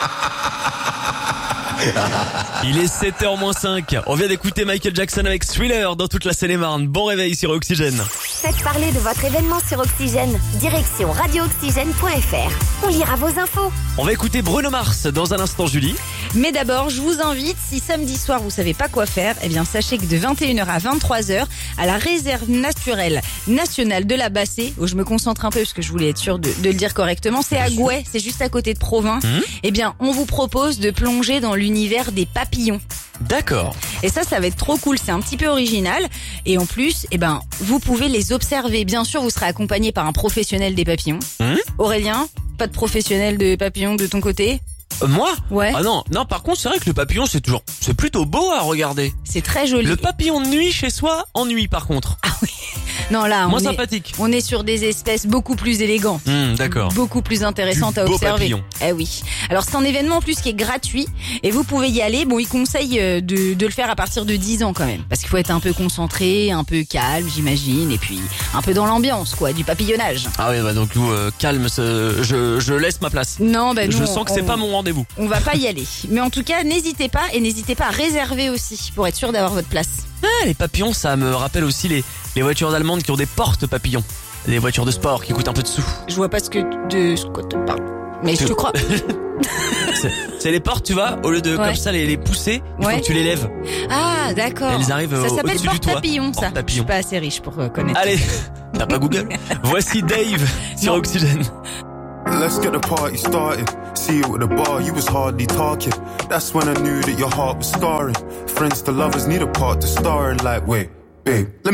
Il est 7h-5. On vient d'écouter Michael Jackson avec Thriller dans toute la Seine-et-Marne. Bon réveil sur Oxygène. Faites parler de votre événement sur Oxygène. Direction radiooxygène.fr. On lira vos infos. On va écouter Bruno Mars dans un instant, Julie. Mais d'abord, je vous invite, si samedi soir vous savez pas quoi faire, eh bien sachez que de 21h à 23h, à la réserve naturelle nationale de la Bassée, où je me concentre un peu parce que je voulais être sûre de le dire correctement, c'est à Gouet, c'est juste à côté de Provins. Eh bien, on vous propose de plonger dans l'univers des papillons. D'accord. Et ça va être trop cool, c'est un petit peu original. Et en plus, eh ben, vous pouvez les observer. Bien sûr, vous serez accompagné par un professionnel des papillons. Aurélien, pas de professionnel de papillons de ton côté? Moi? Ouais. Ah non, par contre, c'est vrai que le papillon, c'est plutôt beau à regarder. C'est très joli. Le papillon de nuit chez soi, ennuie par contre. Ah oui. Non, là, Moins sympathique. On est sur des espèces beaucoup plus élégantes. D'accord. Beaucoup plus intéressantes à beau observer. Papillon. Eh oui. Alors, c'est un événement en plus qui est gratuit et vous pouvez y aller. Bon, il conseille de le faire à partir de 10 ans quand même. Parce qu'il faut être un peu concentré, un peu calme, j'imagine. Et puis, un peu dans l'ambiance, quoi, du papillonnage. Ah oui, bah donc nous, calme, je laisse ma place. Non, ben Je sens que c'est pas mon rendez-vous. On va pas y aller. Mais en tout cas, n'hésitez pas à réserver aussi pour être sûr d'avoir votre place. Ah, les papillons, ça me rappelle aussi les voitures allemandes qui ont des portes papillons. Les voitures de sport qui coûtent un peu de sous. Je vois pas de ce que tu parles. Mais je te crois. C'est les portes, tu vois, au lieu de comme ça les pousser, il faut que tu les lèves. Ah, d'accord. Elles arrivent ça s'appelle au-dessus du toit. porte-papillon, ça. Porte-papillon. Je suis pas assez riche pour connaître. Allez, t'as pas Google? Voici Dave sur Oxygène. Let's get the party started. See you at the bar, you was hardly talking. That's when I knew that your heart was scarring. Friends to lovers need a part to star in. Like, wait, babe, let me